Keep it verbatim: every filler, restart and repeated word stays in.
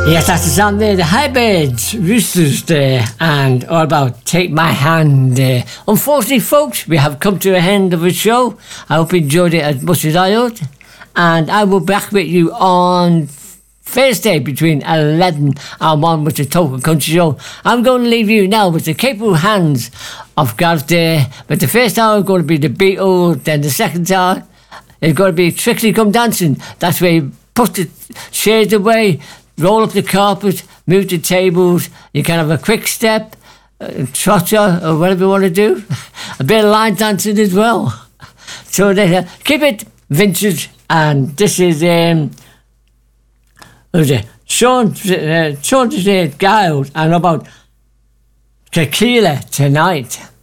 Yes, that's the song there, the Hybrids, Roosters there, and all about Take My Hand there. Unfortunately, folks, we have come to the end of the show. I hope you enjoyed it as much as I did. And I will be back with you on Thursday between eleven and one with the Token Country Show. I'm going to leave you now with the capable hands of God there. But the first hour is going to be the Beatles, then the second hour is going to be Trixie Come Dancing. That's where you put the shades away, roll up the carpet, move the tables. You can have a quick step, a trotter, or whatever you want to do. A bit of line dancing as well. So uh, keep it vintage. And this is um, who's it? Sean, uh, Sean uh, Giles, and about Tequila Tonight.